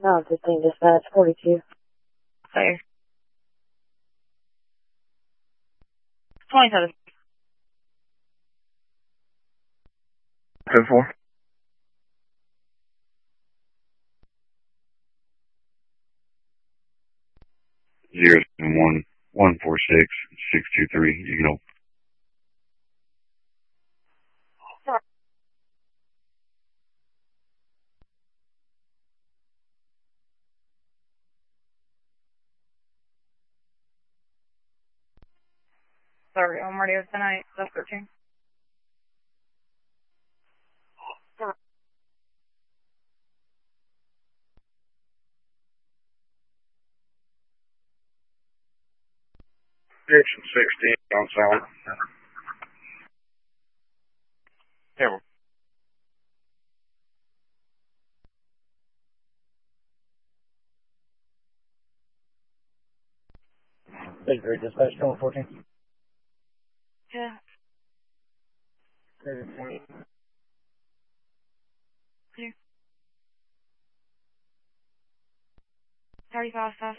No, 15 dispatch, 42. Clear. 27. 10-4. Zero 1 146 623. You can open. Sorry, on radio tonight. That's 13. Section 16 on silent. Hammer. Thank you, dispatch, 14. Yeah. 30. Clear. 35 fast.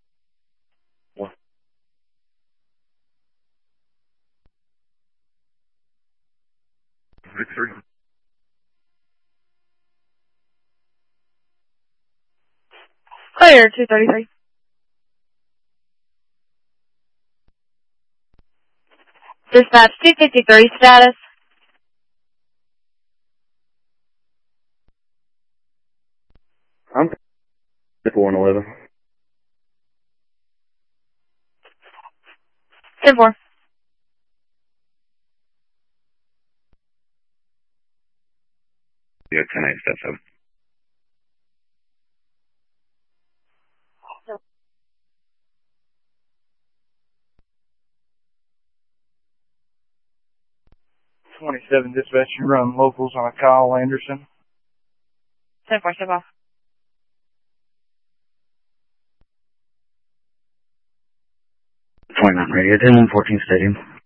Victory. Clear, 233. Dispatch 253 status. I'm 411. 10-4. Yeah, 10-8, step 7. Dispatch, you run locals on a Kyle Anderson. 10-4, step off. 29 radio, 10-114 stadium.